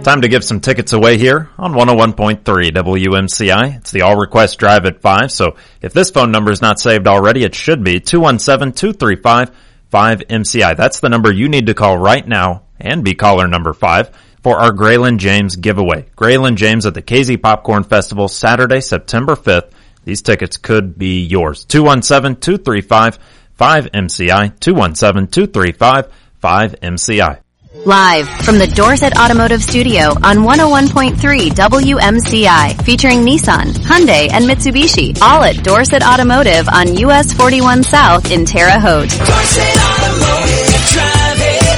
Time to give some tickets away here on 101.3 WMCI. It's the All Request Drive at 5, so if this phone number is not saved already, it should be 217-235-5MCI. That's the number you need to call right now and be caller number 5 for our Graylin James giveaway. Graylin James at the KZ Popcorn Festival, Saturday, September 5th. These tickets could be yours. 217-235-5MCI, 217-235-5MCI. Live from the Dorset Automotive Studio on 101.3 WMCI, featuring Nissan, Hyundai, and Mitsubishi, all at Dorset Automotive on US 41 South in Terre Haute. Dorset Automotive, drive it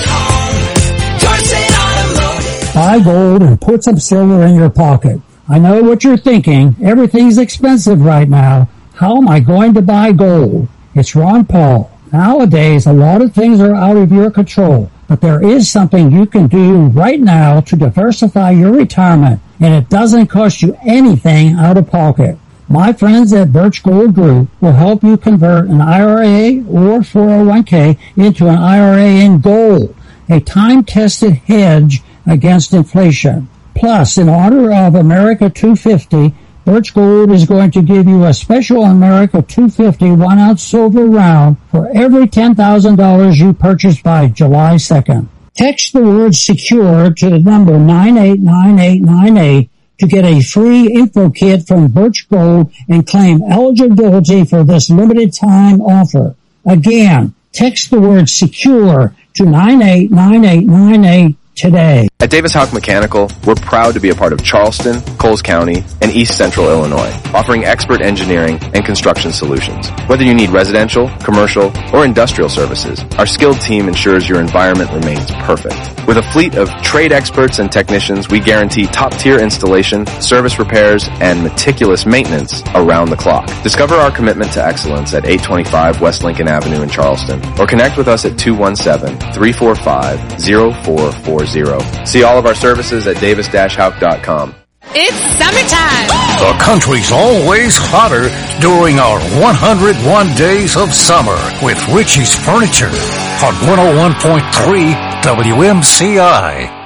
home. Dorset Automotive. Buy gold and put some silver in your pocket. I know what you're thinking. Everything's expensive right now. How am I going to buy gold? It's Ron Paul. Nowadays, a lot of things are out of your control. But there is something you can do right now to diversify your retirement, and it doesn't cost you anything out of pocket. My friends at Birch Gold Group will help you convert an IRA or 401k into an IRA in gold, a time-tested hedge against inflation. Plus, in honor of America 250, Birch Gold is going to give you a special America 250 1-ounce silver round for every $10,000 you purchase by July 2nd. Text the word SECURE to the number 989898 to get a free info kit from Birch Gold and claim eligibility for this limited time offer. Again, text the word SECURE to 989898 today. At Davis Houck Mechanical, we're proud to be a part of Charleston, Coles County, and East Central Illinois, offering expert engineering and construction solutions. Whether you need residential, commercial, or industrial services, our skilled team ensures your environment remains perfect. With a fleet of trade experts and technicians, we guarantee top-tier installation, service repairs, and meticulous maintenance around the clock. Discover our commitment to excellence at 825 West Lincoln Avenue in Charleston, or connect with us at 217-345-0440. See all of our services at davis-houck.com. It's summertime! The country's always hotter during our 101 days of summer with Richie's Furniture on 101.3 WMCI.